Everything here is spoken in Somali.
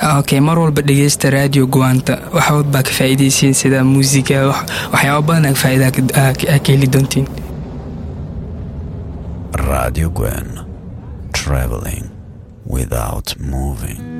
Okay, mar walba dhegeysta Radio Guanta. Wax walba ka faa'iideysiin sida muusiga, waxyaabo badan ka faa'iida ka heli doontiin. Radio Gwen, traveling without moving.